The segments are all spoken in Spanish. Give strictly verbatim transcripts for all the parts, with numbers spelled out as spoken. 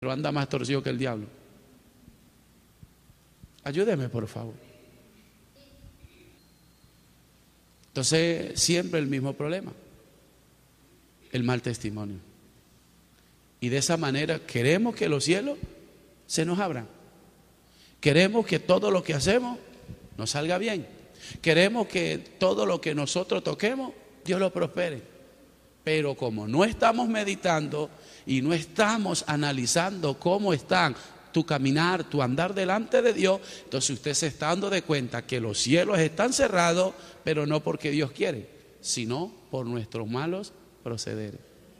pero anda más torcido que el diablo. Ayúdeme, por favor. Entonces, siempre el mismo problema, el mal testimonio. Y de esa manera queremos que los cielos se nos abran. Queremos que todo lo que hacemos nos salga bien. Queremos que todo lo que nosotros toquemos, Dios lo prospere. Pero como no estamos meditando y no estamos analizando cómo están tu caminar, tu andar delante de Dios, entonces usted se está dando de cuenta que los cielos están cerrados, pero no porque Dios quiere, sino por nuestros malos procederes.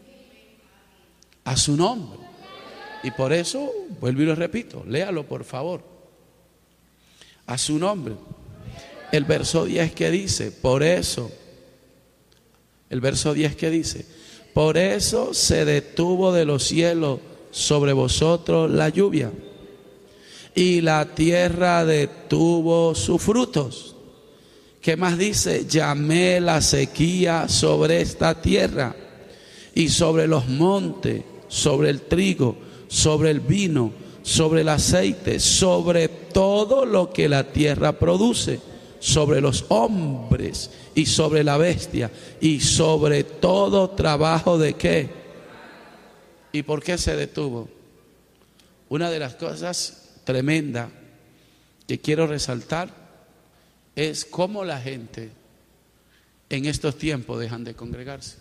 A su nombre. Y por eso, vuelvo y lo repito, léalo por favor. A su nombre. El verso diez que dice, por eso, el verso diez que dice, por eso se detuvo de los cielos sobre vosotros la lluvia, y la tierra detuvo sus frutos. ¿Qué más dice? Llamé la sequía sobre esta tierra, y sobre los montes, sobre el trigo, sobre el vino, sobre el aceite, sobre todo lo que la tierra produce, sobre los hombres y sobre la bestia, y sobre todo trabajo de qué. ¿Y por qué se detuvo? Una de las cosas tremendas que quiero resaltar es cómo la gente en estos tiempos dejan de congregarse.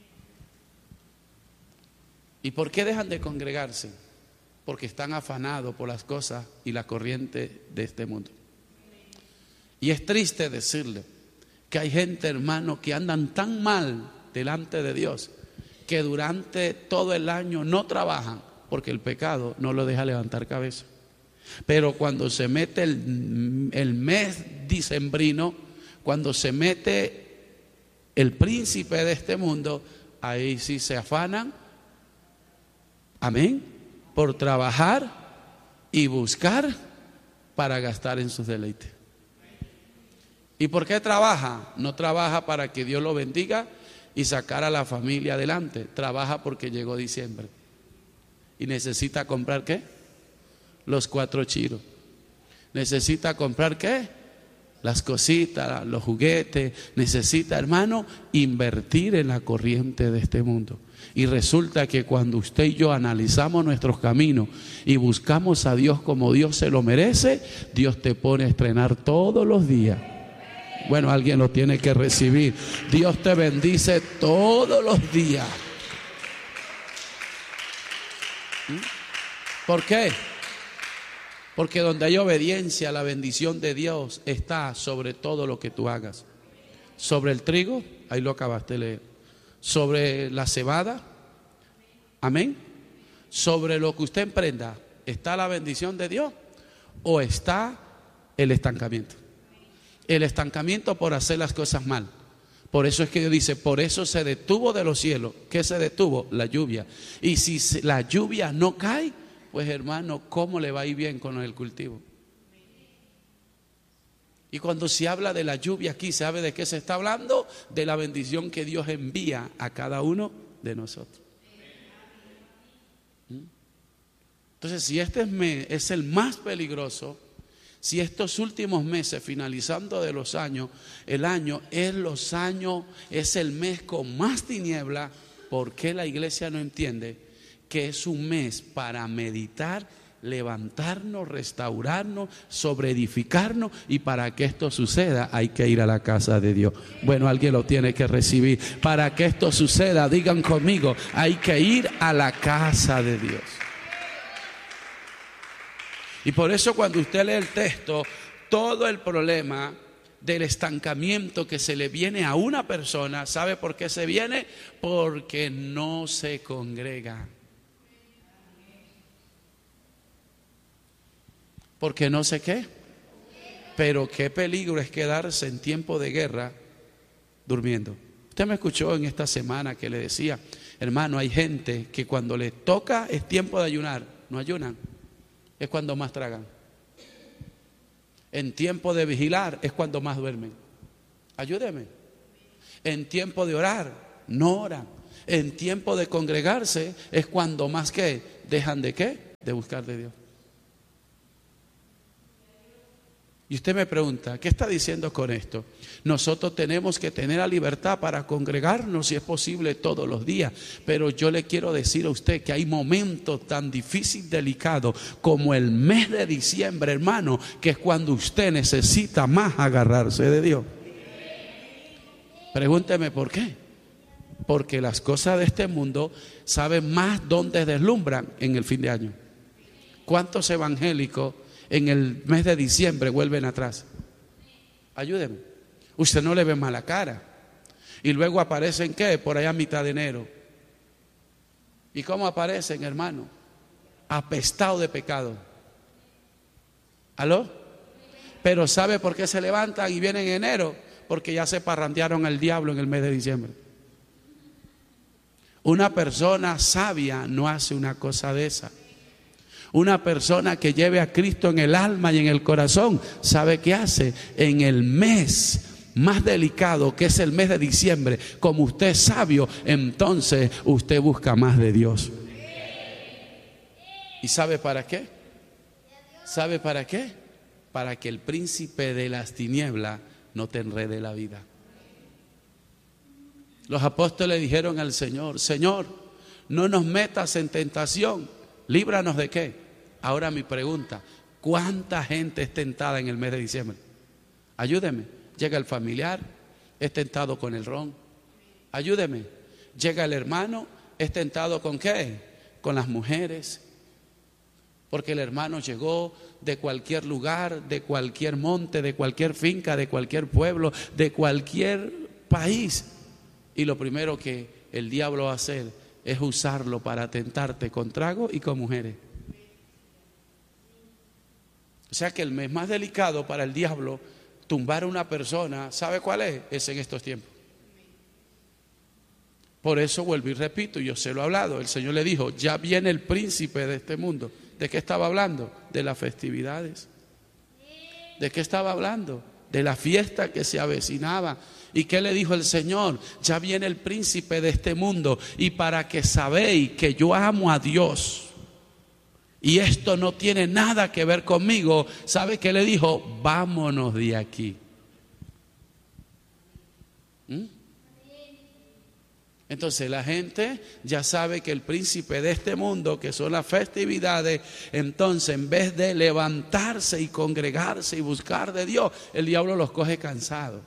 ¿Y por qué dejan de congregarse? Porque están afanados por las cosas y la corriente de este mundo. Y es triste decirle que hay gente, hermano, que andan tan mal delante de Dios que durante todo el año no trabajan porque el pecado no lo deja levantar cabeza. Pero cuando se mete el, el mes dicembrino, cuando se mete el príncipe de este mundo, ahí sí se afanan, amén, por trabajar y buscar para gastar en sus deleites. ¿Y por qué trabaja? No trabaja para que Dios lo bendiga y sacar a la familia adelante. Trabaja porque llegó diciembre y necesita comprar ¿qué? Los cuatro chiros. Necesita comprar ¿qué? Las cositas, los juguetes. Necesita, hermano, invertir en la corriente de este mundo. Y resulta que cuando usted y yo analizamos nuestros caminos y buscamos a Dios como Dios se lo merece, Dios te pone a estrenar todos los días. Bueno, alguien lo tiene que recibir. Dios te bendice todos los días. ¿Por qué? Porque donde hay obediencia, la bendición de Dios está sobre todo lo que tú hagas. Sobre el trigo, ahí lo acabaste de leer. Sobre la cebada, amén. Sobre lo que usted emprenda, ¿está la bendición de Dios o está el estancamiento? El estancamiento por hacer las cosas mal. Por eso es que Dios dice, por eso se detuvo de los cielos. ¿Qué se detuvo? La lluvia. Y si la lluvia no cae, pues hermano, ¿cómo le va a ir bien con el cultivo? Y cuando se habla de la lluvia aquí, ¿sabe de qué se está hablando? De la bendición que Dios envía a cada uno de nosotros. Entonces, si este mes es el más peligroso, si estos últimos meses, finalizando de los años, el año es los años, es el mes con más tiniebla, ¿por qué la iglesia no entiende que es un mes para meditar, levantarnos, restaurarnos, sobreedificarnos? Y para que esto suceda hay que ir a la casa de Dios. Bueno, alguien lo tiene que recibir. Para que esto suceda, digan conmigo, hay que ir a la casa de Dios. Y por eso cuando usted lee el texto, todo el problema del estancamiento que se le viene a una persona, ¿sabe por qué se viene? Porque no se congrega. Porque no sé qué. Pero qué peligro es quedarse en tiempo de guerra durmiendo. Usted me escuchó en esta semana que le decía, hermano, hay gente que cuando le toca es tiempo de ayunar, no ayunan. Es cuando más tragan. En tiempo de vigilar es cuando más duermen. Ayúdeme. En tiempo de orar, no oran. En tiempo de congregarse es cuando más ¿qué? Dejan de ¿qué? de buscar de Dios. Y usted me pregunta, ¿qué está diciendo con esto? Nosotros tenemos que tener la libertad para congregarnos si es posible todos los días, pero yo le quiero decir a usted que hay momentos tan difíciles, delicados como el mes de diciembre, hermano, que es cuando usted necesita más agarrarse de Dios. Pregúnteme por qué. Porque las cosas de este mundo saben más dónde deslumbran en el fin de año. ¿Cuántos evangélicos en el mes de diciembre vuelven atrás? Ayúdeme. Usted no le ve mala cara. Y luego aparecen, ¿qué? Por allá a mitad de enero. ¿Y cómo aparecen, hermano? Apestado de pecado. ¿Aló? Pero ¿sabe por qué se levantan y vienen en enero? Porque ya se parrandearon al diablo en el mes de diciembre. Una persona sabia no hace una cosa de esa. Una persona que lleve a Cristo en el alma y en el corazón, ¿sabe qué hace? En el mes más delicado, que es el mes de diciembre, como usted es sabio, entonces usted busca más de Dios. ¿Y sabe para qué? ¿Sabe para qué? Para que el príncipe de las tinieblas no te enrede la vida. Los apóstoles dijeron al Señor: Señor, no nos metas en tentación, líbranos de qué. Ahora mi pregunta, ¿cuánta gente es tentada en el mes de diciembre? Ayúdeme. Llega el familiar, es tentado con el ron. Ayúdeme. Llega el hermano, es tentado con qué, con las mujeres. Porque el hermano llegó de cualquier lugar, de cualquier monte, de cualquier finca, de cualquier pueblo, de cualquier país. Y lo primero que el diablo va a hacer es usarlo para tentarte con trago y con mujeres. O sea que el mes más delicado para el diablo tumbar a una persona, ¿sabe cuál es? Es en estos tiempos. Por eso vuelvo y repito, yo se lo he hablado, el Señor le dijo, ya viene el príncipe de este mundo. ¿De qué estaba hablando? De las festividades. ¿De qué estaba hablando? De la fiesta que se avecinaba. ¿Y qué le dijo el Señor? Ya viene el príncipe de este mundo. Y para que sabéis que yo amo a Dios y esto no tiene nada que ver conmigo, ¿sabe qué le dijo? Vámonos de aquí. ¿Mm? Entonces la gente ya sabe que el príncipe de este mundo, que son las festividades, entonces en vez de levantarse y congregarse y buscar de Dios, el diablo los coge cansados.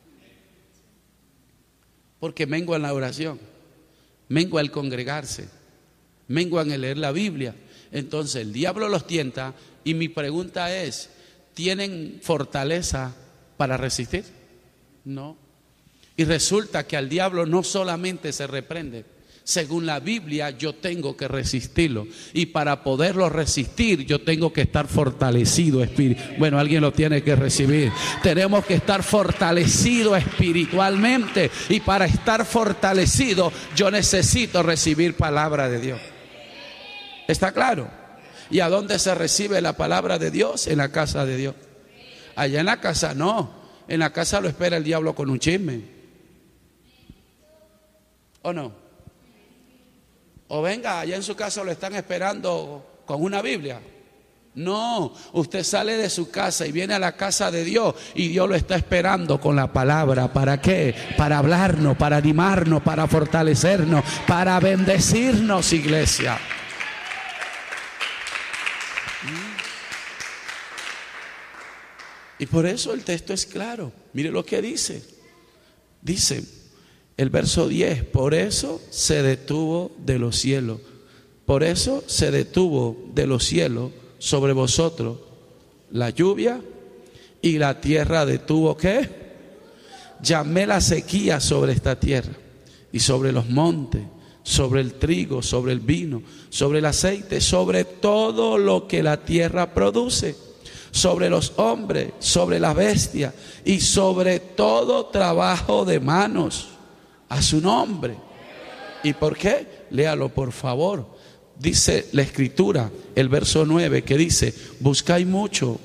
Porque mengua en la oración, mengua el congregarse, mengua en el leer la Biblia. Entonces el diablo los tienta y mi pregunta es, ¿tienen fortaleza para resistir? No. Y resulta que al diablo no solamente se reprende, según la Biblia yo tengo que resistirlo. Y para poderlo resistir yo tengo que estar fortalecido espiritualmente. Bueno, alguien lo tiene que recibir. Tenemos que estar fortalecido espiritualmente. Y para estar fortalecido yo necesito recibir palabra de Dios. ¿Está claro? ¿Y a dónde se recibe la palabra de Dios? En la casa de Dios. Allá en la casa no. En la casa lo espera el diablo con un chisme. ¿O no? O venga, allá en su casa lo están esperando con una Biblia. No, usted sale de su casa y viene a la casa de Dios y Dios lo está esperando con la palabra. ¿Para qué? Para hablarnos, para animarnos, para fortalecernos, para bendecirnos, iglesia. Y por eso el texto es claro. Mire lo que dice. Dice el verso diez, por eso se detuvo de los cielos. Por eso se detuvo de los cielos sobre vosotros la lluvia y la tierra detuvo ¿qué? Llamé la sequía sobre esta tierra y sobre los montes, sobre el trigo, sobre el vino, sobre el aceite, sobre todo lo que la tierra produce, sobre los hombres, sobre las bestias y sobre todo trabajo de manos. A su nombre. ¿Y por qué? Léalo por favor. Dice la escritura, el verso nueve, que dice, buscáis mucho.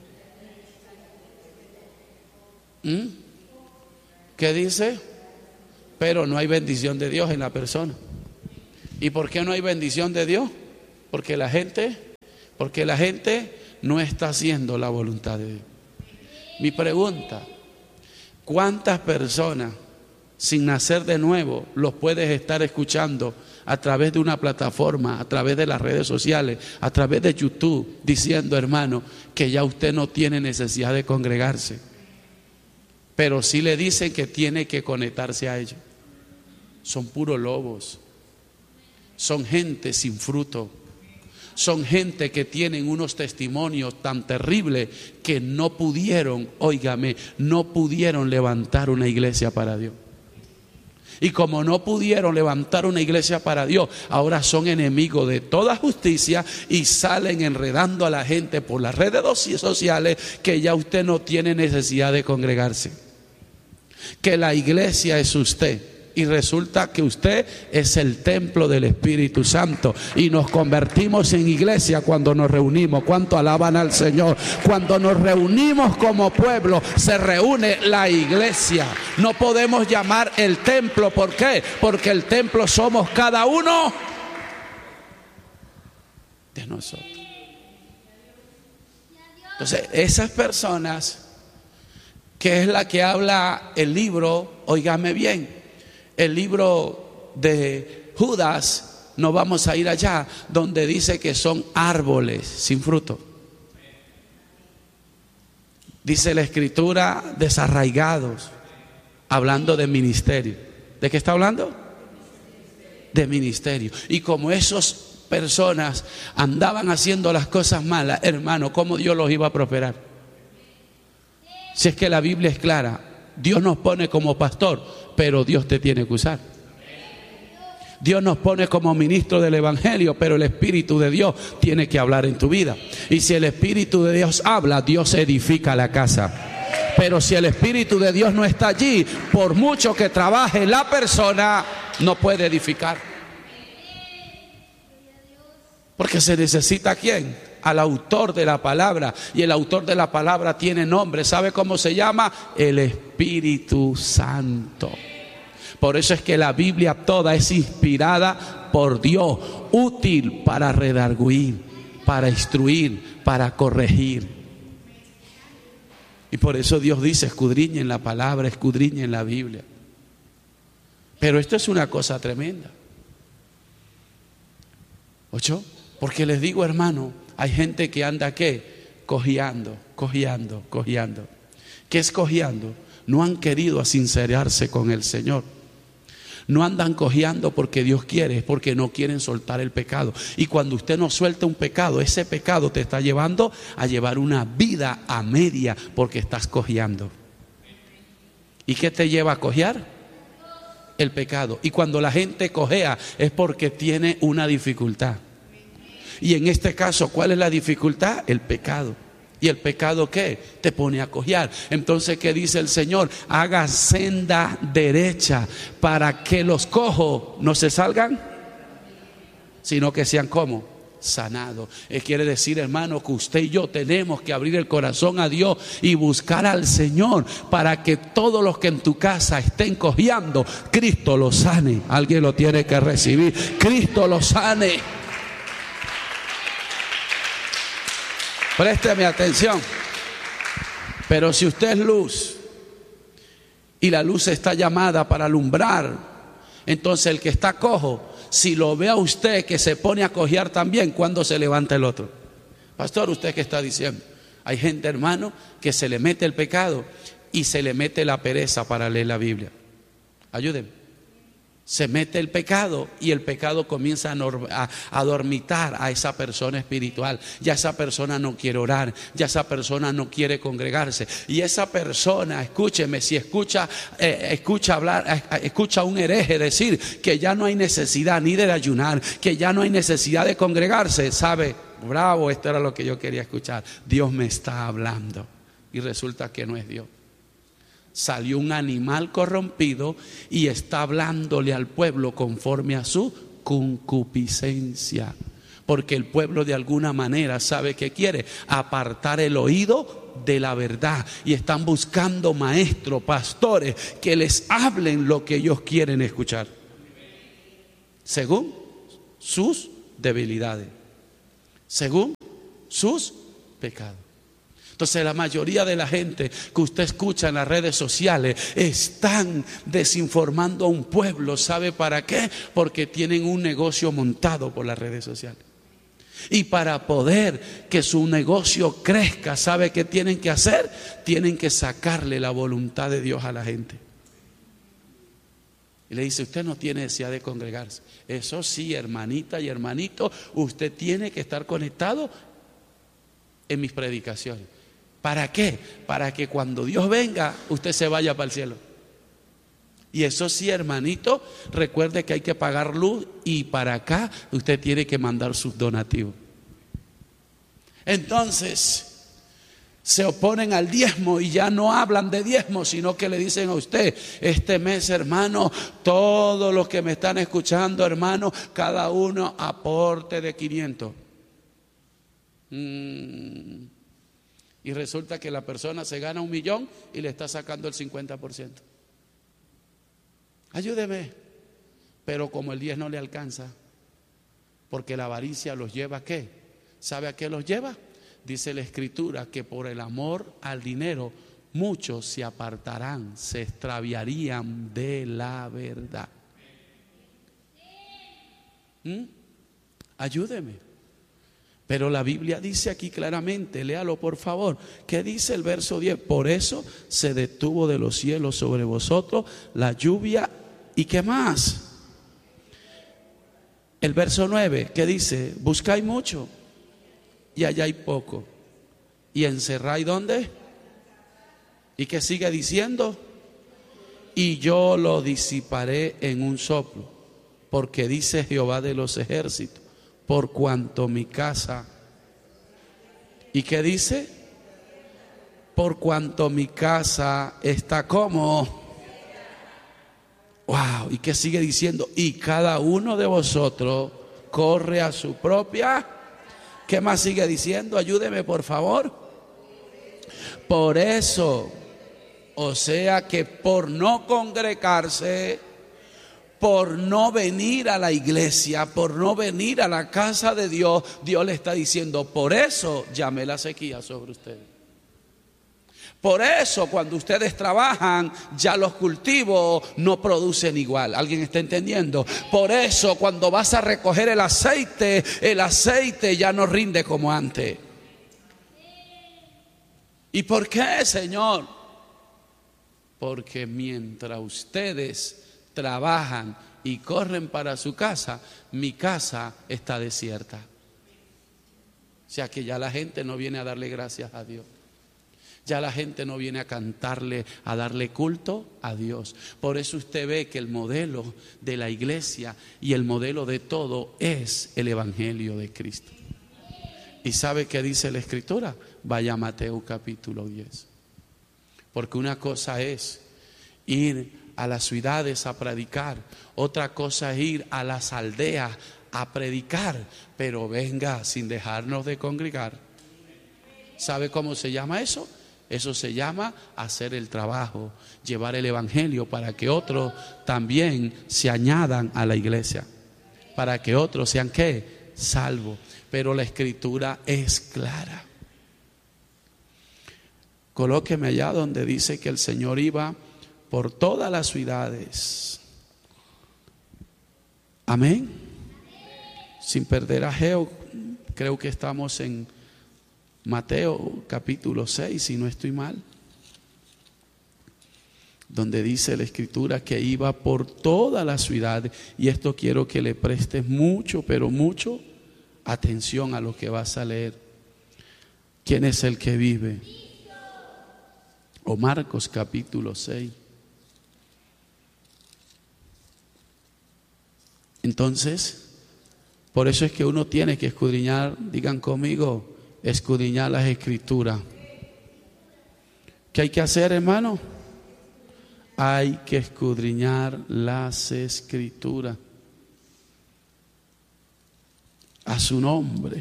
¿Mm? ¿Qué dice? Pero no hay bendición de Dios en la persona. ¿Y por qué no hay bendición de Dios? Porque la gente Porque la gente no está haciendo la voluntad de Dios. Mi pregunta, ¿cuántas personas sin nacer de nuevo los puedes estar escuchando a través de una plataforma, a través de las redes sociales, a través de YouTube, diciendo, hermano, que ya usted no tiene necesidad de congregarse, pero sí le dicen que tiene que conectarse a ellos? Son puros lobos, son gente sin fruto, son gente que tienen unos testimonios tan terribles que no pudieron, óigame, no pudieron levantar una iglesia para Dios. Y como no pudieron levantar una iglesia para Dios, ahora son enemigos de toda justicia y salen enredando a la gente por las redes sociales que ya usted no tiene necesidad de congregarse, que la iglesia es usted. Y resulta que usted es el templo del Espíritu Santo. Y nos convertimos en iglesia cuando nos reunimos. ¿Cuánto alaban al Señor? Cuando nos reunimos como pueblo, se reúne la iglesia. No podemos llamar el templo. ¿Por qué? Porque el templo somos cada uno de nosotros. Entonces, esas personas, que es la que habla el libro, óigame bien, el libro de Judas, no vamos a ir allá, donde dice que son árboles sin fruto. Dice la escritura, desarraigados, hablando de ministerio. ¿De qué está hablando? De ministerio. Y como esas personas andaban haciendo las cosas malas, hermano, ¿cómo Dios los iba a prosperar? Si es que la Biblia es clara, Dios nos pone como pastor, pero Dios te tiene que usar. Dios nos pone como ministro del Evangelio, pero el Espíritu de Dios tiene que hablar en tu vida. Y si el Espíritu de Dios habla, Dios edifica la casa. Pero si el Espíritu de Dios no está allí, por mucho que trabaje la persona, no puede edificar. Porque se necesita ¿a quién? Al autor de la palabra. Y el autor de la palabra tiene nombre. ¿Sabe cómo se llama? El Espíritu Santo. Por eso es que la Biblia toda es inspirada por Dios, útil para redarguir, para instruir, para corregir. Y por eso Dios dice, escudriñen la palabra, escudriñen la Biblia. Pero esto es una cosa tremenda. ¿Ocho? Porque les digo, hermano, hay gente que anda, ¿qué? Cojeando, cojeando, cojeando. ¿Qué es cojeando? No han querido sincerarse con el Señor. No andan cojeando porque Dios quiere, es porque no quieren soltar el pecado. Y cuando usted no suelta un pecado, ese pecado te está llevando a llevar una vida a media porque estás cojeando. ¿Y qué te lleva a cojear? El pecado. Y cuando la gente cojea es porque tiene una dificultad. Y en este caso, ¿cuál es la dificultad? El pecado. ¿Y el pecado qué? Te pone a cojear. Entonces, ¿qué dice el Señor? Haga senda derecha para que los cojos no se salgan, sino que sean como sanados. Eh, quiere decir, hermano, que usted y yo tenemos que abrir el corazón a Dios y buscar al Señor para que todos los que en tu casa estén cojeando, Cristo los sane. Alguien lo tiene que recibir. Cristo los sane. Présteme atención. Pero si usted es luz y la luz está llamada para alumbrar, entonces el que está cojo, si lo ve a usted que se pone a cojear también, ¿cuándo se levanta el otro? Pastor, ¿usted qué está diciendo? Hay gente, hermano, que se le mete el pecado y se le mete la pereza para leer la Biblia. Ayúdenme. Se mete el pecado y el pecado comienza a, norm- a, a dormitar a esa persona espiritual. Ya esa persona no quiere orar, ya esa persona no quiere congregarse. Y esa persona, escúcheme, si escucha, eh, escucha hablar, eh, escucha a un hereje decir que ya no hay necesidad ni de ayunar, que ya no hay necesidad de congregarse, sabe, bravo, esto era lo que yo quería escuchar. Dios me está hablando y resulta que no es Dios. Salió un animal corrompido y está hablándole al pueblo conforme a su concupiscencia. Porque el pueblo de alguna manera sabe que quiere apartar el oído de la verdad. Y están buscando maestros, pastores que les hablen lo que ellos quieren escuchar, según sus debilidades, según sus pecados. Entonces la mayoría de la gente que usted escucha en las redes sociales están desinformando a un pueblo. ¿Sabe para qué? Porque tienen un negocio montado por las redes sociales. Y para poder que su negocio crezca, ¿sabe qué tienen que hacer? Tienen que sacarle la voluntad de Dios a la gente. Y le dice, usted no tiene necesidad de congregarse. Eso sí, hermanita y hermanito, usted tiene que estar conectado en mis predicaciones. ¿Para qué? Para que cuando Dios venga, usted se vaya para el cielo. Y eso sí, hermanito, recuerde que hay que pagar luz y para acá usted tiene que mandar sus donativos. Entonces, se oponen al diezmo y ya no hablan de diezmo, sino que le dicen a usted, este mes, hermano, todos los que me están escuchando, hermano, cada uno aporte de quinientos. Mm. Y resulta que la persona se gana un millón y le está sacando el cincuenta por ciento. Ayúdeme. Pero como el diez no le alcanza, porque la avaricia los lleva ¿a qué? ¿Sabe a qué los lleva? Dice la Escritura que por el amor al dinero muchos se apartarán, se extraviarían de la verdad. ¿Mm? Ayúdeme. Pero la Biblia dice aquí claramente, léalo por favor, ¿qué dice el verso diez? Por eso se detuvo de los cielos sobre vosotros la lluvia y ¿qué más? El verso nueve, ¿qué dice? Buscáis mucho y halláis poco. ¿Y encerráis dónde? ¿Y qué sigue diciendo? Y yo lo disiparé en un soplo, porque dice Jehová de los ejércitos, por cuanto mi casa, ¿y qué dice? Por cuanto mi casa está como, wow, ¿y qué sigue diciendo? Y cada uno de vosotros corre a su propia, ¿qué más sigue diciendo? Ayúdeme por favor. Por eso, o sea que por no congregarse, por no venir a la iglesia, por no venir a la casa de Dios, Dios le está diciendo, por eso llamé la sequía sobre ustedes. Por eso cuando ustedes trabajan, ya los cultivos no producen igual. ¿Alguien está entendiendo? Por eso cuando vas a recoger el aceite, el aceite ya no rinde como antes. ¿Y por qué, Señor? Porque mientras ustedes trabajan y corren para su casa, mi casa está desierta. O sea que ya la gente no viene a darle gracias a Dios. Ya la gente no viene a cantarle, a darle culto a Dios. Por eso usted ve que el modelo de la iglesia y el modelo de todo es el Evangelio de Cristo. ¿Y sabe qué dice la Escritura? Vaya a Mateo capítulo diez. Porque una cosa es ir a las ciudades a predicar, otra cosa es ir a las aldeas a predicar, pero venga sin dejarnos de congregar. ¿Sabe cómo se llama eso? Eso se llama hacer el trabajo, llevar el evangelio para que otros también se añadan a la iglesia, para que otros sean ¿qué? Salvos. Pero la Escritura es clara. Colóqueme allá donde dice que el Señor iba por todas las ciudades. Amén. Sin perder a Geo, creo que estamos en Mateo capítulo seis, si no estoy mal, donde dice la Escritura que iba por todas las ciudades. Y esto quiero que le prestes mucho, pero mucho atención a lo que vas a leer. ¿Quién es el que vive? O Marcos capítulo seis. Entonces, por eso es que uno tiene que escudriñar, digan conmigo, escudriñar las Escrituras. ¿Qué hay que hacer, hermano? Hay que escudriñar las Escrituras. A su nombre.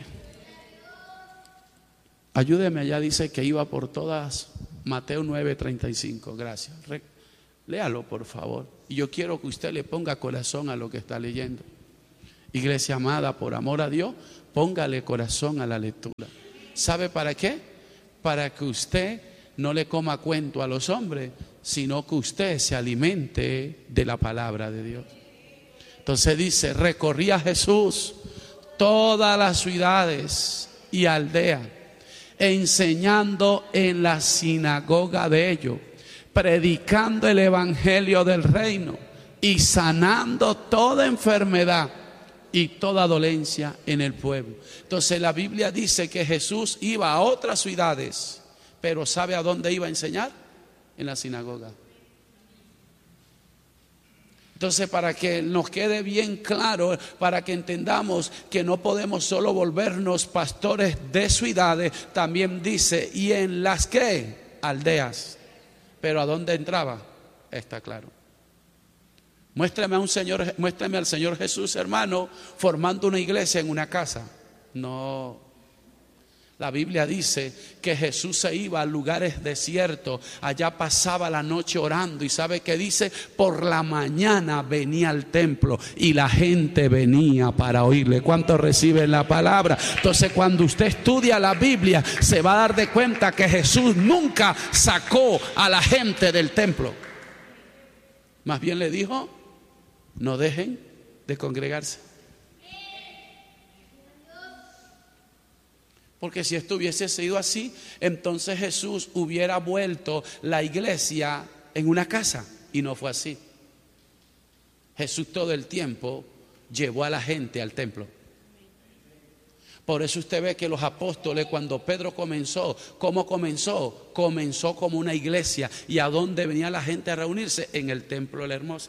Ayúdeme, allá dice que iba por todas, Mateo nueve treinta y cinco, gracias. Léalo por favor. Y yo quiero que usted le ponga corazón a lo que está leyendo. Iglesia amada, por amor a Dios, póngale corazón a la lectura. ¿Sabe para qué? Para que usted no le coma cuento a los hombres, sino que usted se alimente de la palabra de Dios. Entonces dice, recorría Jesús todas las ciudades y aldeas, enseñando en la sinagoga de ellos, predicando el evangelio del reino y sanando toda enfermedad y toda dolencia en el pueblo. Entonces la Biblia dice que Jesús iba a otras ciudades, pero ¿sabe a dónde iba a enseñar? En la sinagoga. Entonces, para que nos quede bien claro, para que entendamos que no podemos solo volvernos pastores de ciudades, también dice, y en las que aldeas. Pero ¿a dónde entraba? Está claro. Muéstrame a un señor, muéstrame al Señor Jesús, hermano, formando una iglesia en una casa. No. La Biblia dice que Jesús se iba a lugares desiertos, allá pasaba la noche orando, y ¿sabe qué dice? Por la mañana venía al templo y la gente venía para oírle. ¿Cuántos reciben la palabra? Entonces, cuando usted estudia la Biblia, se va a dar de cuenta que Jesús nunca sacó a la gente del templo. Más bien le dijo, no dejen de congregarse. Porque si esto hubiese sido así, entonces Jesús hubiera vuelto la iglesia en una casa, y no fue así. Jesús todo el tiempo llevó a la gente al templo. Por eso usted ve que los apóstoles, cuando Pedro comenzó, ¿cómo comenzó? Comenzó como una iglesia. ¿Y a dónde venía la gente a reunirse? En el templo de la Hermosa.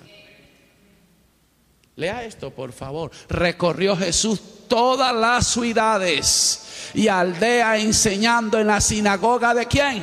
Lea esto, por favor. Recorrió Jesús todas las ciudades y aldeas, enseñando en la sinagoga de ¿quién?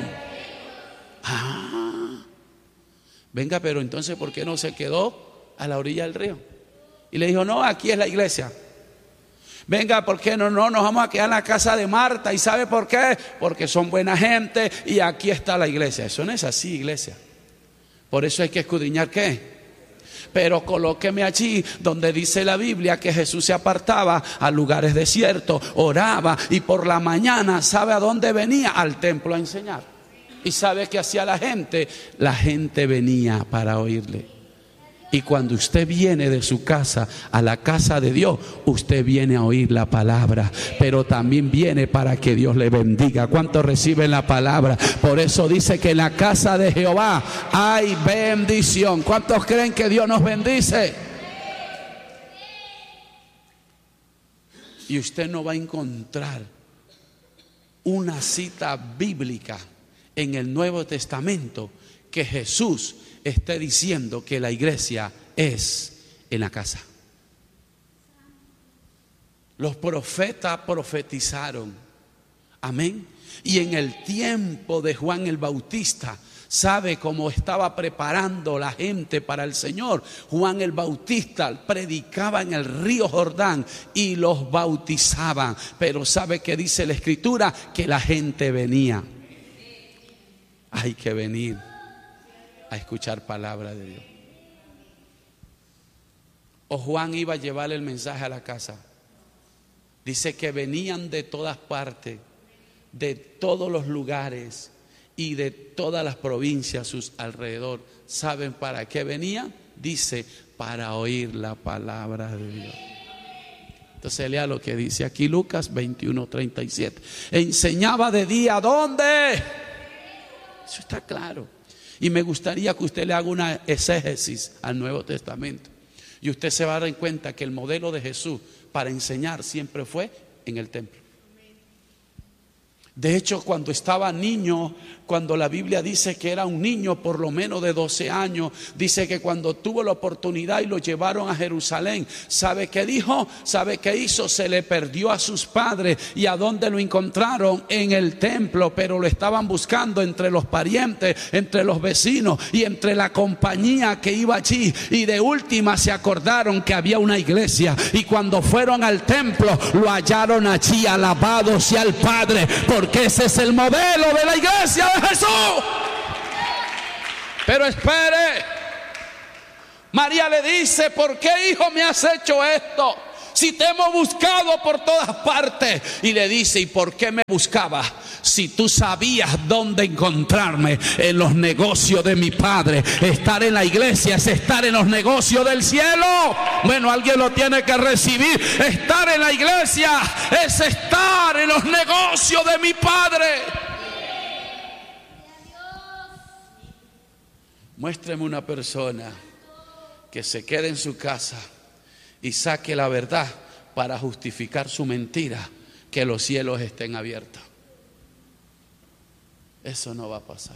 Ah, venga, pero entonces ¿por qué no se quedó a la orilla del río? Y le dijo, no, aquí es la iglesia. Venga, ¿por qué no, no nos vamos a quedar en la casa de Marta? ¿Y sabe por qué? Porque son buena gente y aquí está la iglesia. Eso no es así, iglesia. Por eso hay que escudriñar ¿qué? Pero colóqueme allí donde dice la Biblia que Jesús se apartaba a lugares desiertos, oraba, y por la mañana, ¿sabe a dónde venía? Al templo a enseñar. ¿Y sabe qué hacía la gente? La gente venía para oírle. Y cuando usted viene de su casa a la casa de Dios, usted viene a oír la palabra, pero también viene para que Dios le bendiga. ¿Cuántos reciben la palabra? Por eso dice que en la casa de Jehová hay bendición. ¿Cuántos creen que Dios nos bendice? Y usted no va a encontrar una cita bíblica en el Nuevo Testamento que Jesús esté diciendo que la iglesia es en la casa. Los profetas profetizaron, amén. Y en el tiempo de Juan el Bautista, ¿sabe cómo estaba preparando la gente para el Señor? Juan el Bautista predicaba en el río Jordán y los bautizaban. Pero ¿sabe qué dice la Escritura? Que la gente venía. Hay que venir a escuchar palabra de Dios. O Juan iba a llevar el mensaje a la casa. Dice que venían de todas partes, de todos los lugares y de todas las provincias a sus alrededor. ¿Saben para qué venían? Dice, para oír la palabra de Dios. Entonces lea lo que dice aquí Lucas veintiuno, treinta y siete. Enseñaba de día, ¿dónde? Eso está claro. Y me gustaría que usted le haga una exégesis al Nuevo Testamento. Y usted se va a dar cuenta que el modelo de Jesús para enseñar siempre fue en el templo. De hecho, cuando estaba niño, cuando la Biblia dice que era un niño por lo menos de doce años, dice que cuando tuvo la oportunidad y lo llevaron a Jerusalén, ¿sabe qué dijo? ¿Sabe qué hizo? Se le perdió a sus padres. ¿Y a dónde lo encontraron? En el templo, pero lo estaban buscando entre los parientes, entre los vecinos y entre la compañía que iba allí. Y de última se acordaron que había una iglesia, y cuando fueron al templo lo hallaron allí, alabados sea el Padre, porque ese es el modelo de la iglesia de Jesús. Pero espere, María le dice, ¿por qué, hijo, me has hecho esto? Si te hemos buscado por todas partes. Y le dice, ¿y por qué me buscabas? Si tú sabías dónde encontrarme, en los negocios de mi Padre. Estar en la iglesia es estar en los negocios del cielo. Bueno, alguien lo tiene que recibir. Estar en la iglesia es estar en los negocios de mi Padre. Muéstreme una persona que se quede en su casa y saque la verdad para justificar su mentira, que los cielos estén abiertos. Eso no va a pasar.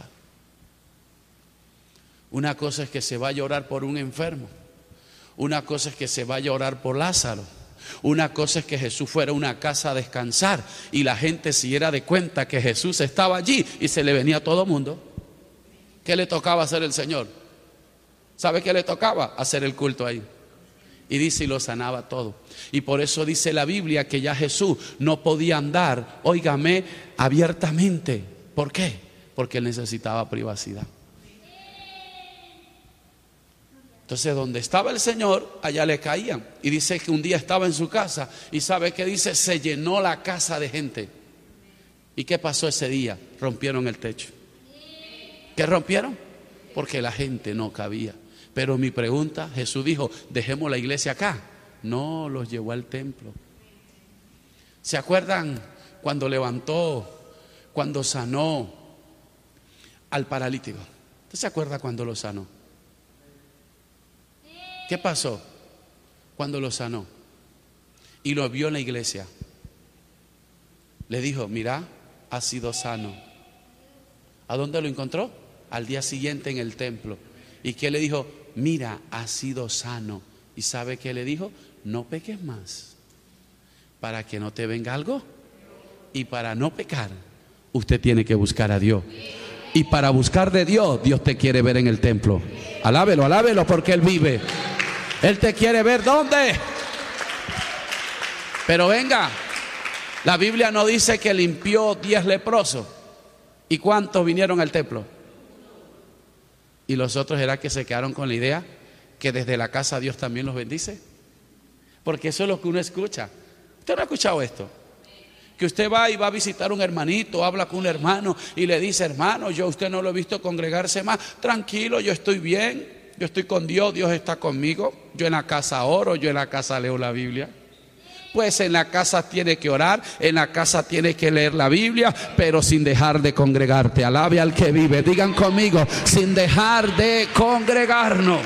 Una cosa es que se vaya a orar por un enfermo. Una cosa es que se vaya a orar por Lázaro. Una cosa es que Jesús fuera a una casa a descansar y la gente se diera de cuenta que Jesús estaba allí y se le venía a todo mundo. ¿Qué le tocaba hacer el Señor? ¿Sabe qué le tocaba? Hacer el culto ahí. Y dice, y lo sanaba todo. Y por eso dice la Biblia que ya Jesús no podía andar, óigame, abiertamente. ¿Por qué? Porque él necesitaba privacidad. Entonces, donde estaba el Señor, allá le caían. Y dice que un día estaba en su casa. Y ¿sabe qué dice? Se llenó la casa de gente. ¿Y qué pasó ese día? Rompieron el techo. ¿Qué rompieron? Porque la gente no cabía. Pero mi pregunta, Jesús dijo, dejemos la iglesia acá. No, los llevó al templo. ¿Se acuerdan cuando levantó, cuando sanó al paralítico? ¿Usted se acuerda cuando lo sanó? ¿Qué pasó cuando lo sanó? Y lo vio en la iglesia. Le dijo, mira, has sido sano. ¿A dónde lo encontró? Al día siguiente en el templo. ¿Y qué le dijo? Mira, has sido sano. ¿Y sabe qué le dijo? No peques más, para que no te venga algo. Y para no pecar, usted tiene que buscar a Dios. Y para buscar de Dios, Dios te quiere ver en el templo. Alábelo, alábelo, porque Él vive. Él te quiere ver, ¿dónde? Pero venga, la Biblia no dice que limpió diez leprosos. ¿Y cuántos vinieron al templo? Y los otros, ¿era que se quedaron con la idea que desde la casa Dios también los bendice? Porque eso es lo que uno escucha. ¿Usted no ha escuchado esto? Que usted va y va a visitar a un hermanito, habla con un hermano y le dice, hermano, yo a usted no lo he visto congregarse más. Tranquilo, yo estoy bien, yo estoy con Dios, Dios está conmigo. Yo en la casa oro, yo en la casa leo la Biblia. Pues en la casa tiene que orar, en la casa tiene que leer la Biblia, pero sin dejar de congregarte. Alabe al que vive, digan conmigo, sin dejar de congregarnos.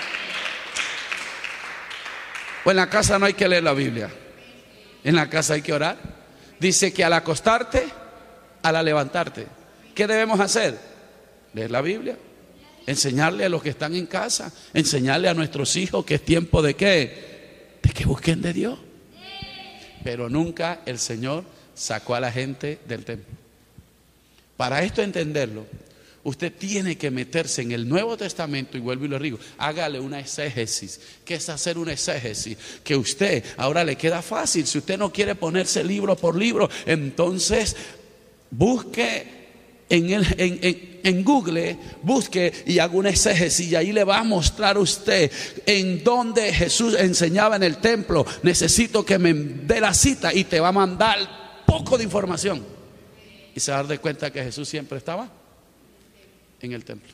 O en la casa no hay que leer la Biblia, en la casa hay que orar. Dice que al acostarte, al levantarte, ¿qué debemos hacer? Leer la Biblia, enseñarle a los que están en casa, enseñarle a nuestros hijos que es tiempo de qué, de que busquen de Dios. Pero nunca el Señor sacó a la gente del templo. Para esto entenderlo, usted tiene que meterse en el Nuevo Testamento, y vuelvo y lo digo, hágale una exégesis. ¿Qué es hacer una exégesis? Que usted ahora le queda fácil. Si usted no quiere ponerse libro por libro, entonces busque en, el, en, en, en Google, busque y haga una exégesis, y ahí le va a mostrar a usted en donde Jesús enseñaba en el templo. Necesito que me dé la cita, y te va a mandar poco de información. Y se va a dar de cuenta que Jesús siempre estaba en el templo.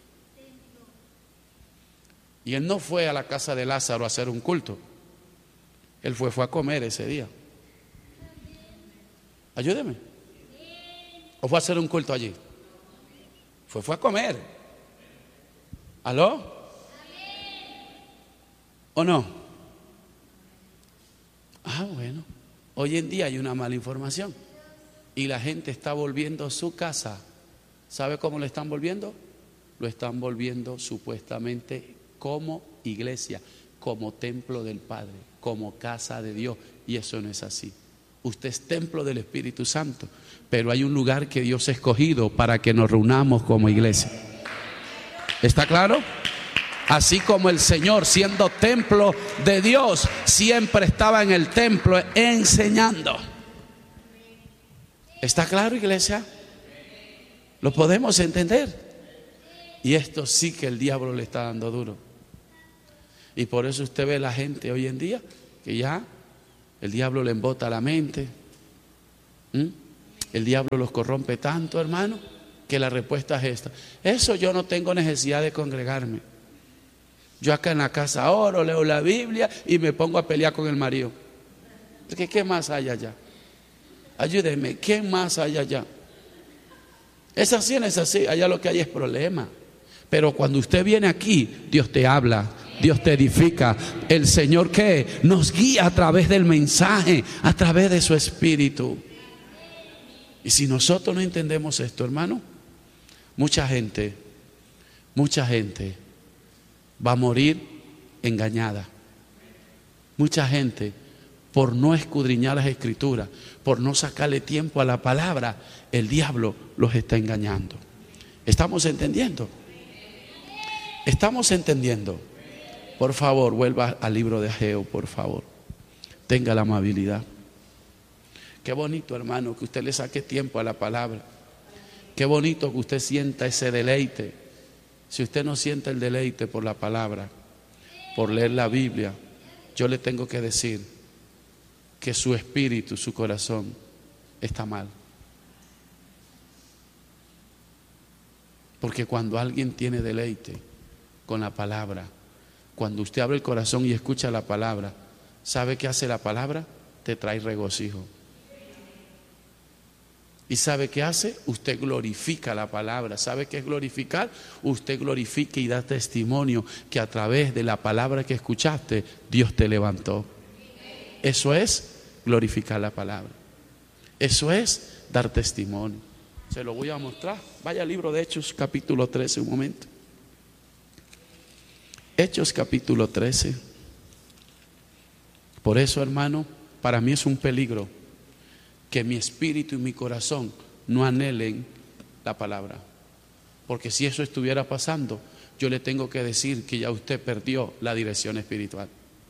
Y él no fue a la casa de Lázaro a hacer un culto. Él fue, fue a comer ese día. Ayúdeme. ¿O fue a hacer un culto allí? Fue, fue a comer. ¿Aló? ¿O no? Ah, bueno. Hoy en día hay una mala información y la gente está volviendo a su casa. ¿Sabe cómo lo están volviendo? Lo están volviendo supuestamente como iglesia, como templo del Padre, como casa de Dios. Y eso no es así. Usted es templo del Espíritu Santo, pero hay un lugar que Dios ha escogido para que nos reunamos como iglesia. ¿Está claro? Así como el Señor, siendo templo de Dios, siempre estaba en el templo enseñando. ¿Está claro, iglesia? ¿Lo podemos entender? Y esto sí que el diablo le está dando duro. Y por eso usted ve a la gente hoy en día que ya El diablo le embota la mente. ¿Mm? El diablo los corrompe tanto, hermano, que la respuesta es esta: eso yo no tengo necesidad de congregarme. Yo acá en la casa oro, leo la Biblia y me pongo a pelear con el marido. Porque ¿qué más hay allá? Ayúdenme, ¿qué más hay allá? Es así, no es así. Allá lo que hay es problema. Pero cuando usted viene aquí, Dios te habla, Dios te edifica. El Señor, ¿qué? Nos guía a través del mensaje, a través de su Espíritu. Y si nosotros no entendemos esto, hermano, mucha gente, mucha gente va a morir engañada. Mucha gente, por no escudriñar las Escrituras, por no sacarle tiempo a la palabra, el diablo los está engañando. ¿Estamos entendiendo? ¿Estamos entendiendo? Por favor, vuelva al libro de Ageo, por favor. Tenga la amabilidad. Qué bonito, hermano, que usted le saque tiempo a la palabra. Qué bonito que usted sienta ese deleite. Si usted no siente el deleite por la palabra, por leer la Biblia, yo le tengo que decir que su espíritu, su corazón está mal. Porque cuando alguien tiene deleite con la palabra, cuando usted abre el corazón y escucha la palabra, ¿sabe qué hace la palabra? Te trae regocijo. ¿Y sabe qué hace? Usted glorifica la palabra. ¿Sabe qué es glorificar? Usted glorifica y da testimonio que a través de la palabra que escuchaste, Dios te levantó. Eso es glorificar la palabra. Eso es dar testimonio. Se lo voy a mostrar. Vaya al libro de Hechos capítulo trece un momento. Hechos capítulo trece. Por eso, hermano, para mí es un peligro que mi espíritu y mi corazón no anhelen la palabra. Porque si eso estuviera pasando, yo le tengo que decir que ya usted perdió la dirección espiritual.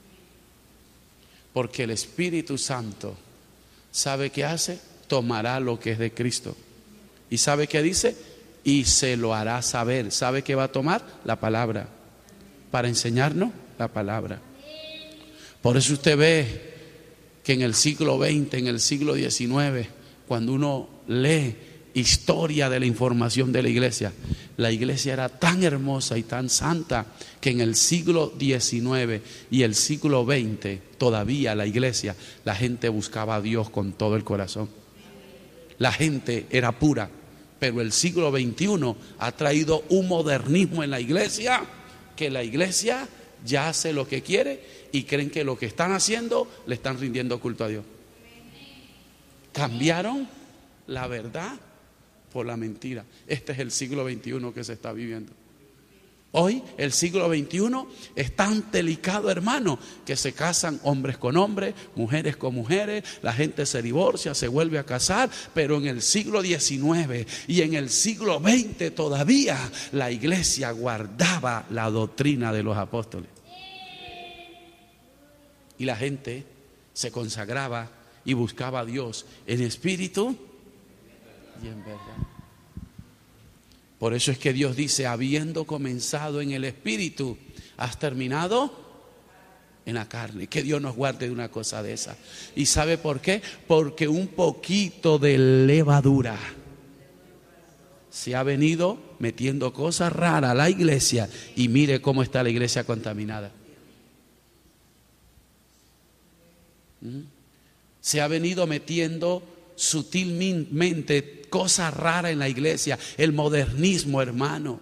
Porque el Espíritu Santo, ¿sabe qué hace? Tomará lo que es de Cristo. ¿Y sabe qué dice? Y se lo hará saber. ¿Sabe qué va a tomar? La palabra. Para enseñarnos la palabra. Por eso usted ve que en el siglo veinte, en el siglo diecinueve, cuando uno lee historia de la información de la iglesia, la iglesia era tan hermosa y tan santa que en el siglo diecinueve y el siglo veinte todavía la iglesia, la gente buscaba a Dios con todo el corazón. La gente era pura, pero el siglo veintiuno ha traído un modernismo en la iglesia, que la iglesia ya hace lo que quiere y creen que lo que están haciendo le están rindiendo culto a Dios. Cambiaron la verdad por la mentira. Este es el siglo veintiuno que se está viviendo. Hoy el siglo veintiuno es tan delicado, hermano, que se casan hombres con hombres, mujeres con mujeres, la gente se divorcia, se vuelve a casar, pero en el siglo diecinueve y en el siglo veinte todavía la iglesia guardaba la doctrina de los apóstoles. Y la gente se consagraba y buscaba a Dios en espíritu y en verdad. Por eso es que Dios dice, habiendo comenzado en el espíritu, has terminado en la carne. Que Dios nos guarde de una cosa de esa. ¿Y sabe por qué? Porque un poquito de levadura se ha venido metiendo cosas raras a la iglesia. Y mire cómo está la iglesia contaminada. Se ha venido metiendo sutilmente cosas raras en la iglesia. El modernismo, hermano.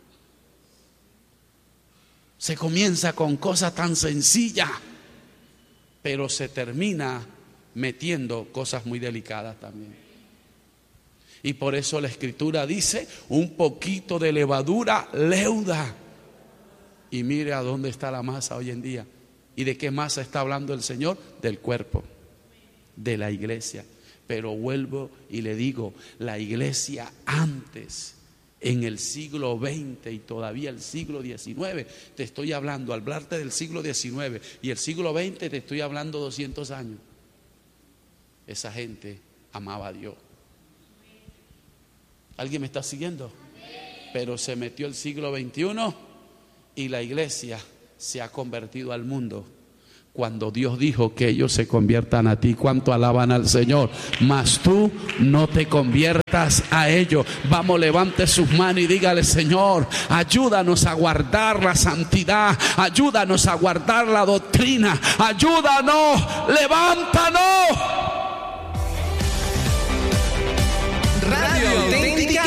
Se comienza con cosas tan sencillas, pero se termina metiendo cosas muy delicadas también. Y por eso la Escritura dice, un poquito de levadura leuda. Y mire a dónde está la masa hoy en día. ¿Y de qué masa está hablando el Señor? Del cuerpo, de la iglesia. Pero vuelvo y le digo, la iglesia antes, en el siglo veinte y todavía el siglo diecinueve, te estoy hablando, al hablarte del siglo diecinueve y el siglo veinte te estoy hablando doscientos años. Esa gente amaba a Dios. ¿Alguien me está siguiendo? Pero se metió el siglo veintiuno y la iglesia se ha convertido al mundo, cuando Dios dijo que ellos se conviertan a ti. ¿Cuánto alaban al Señor? Mas tú no te conviertas a ellos. Vamos, levante sus manos y dígale: Señor, ayúdanos a guardar la santidad, ayúdanos a guardar la doctrina, ayúdanos, levántanos.